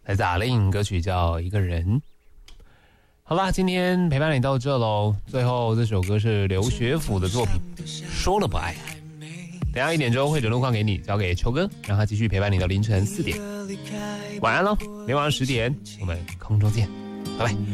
来自ALIN，歌曲叫《一个人》。好啦，今天陪伴你到这咯。最后这首歌是刘学府的作品《说了不爱》。等下1点钟会整路况给你，交给秋哥，让他继续陪伴你到凌晨4点。晚安咯，明晚10点我们空中见，拜拜。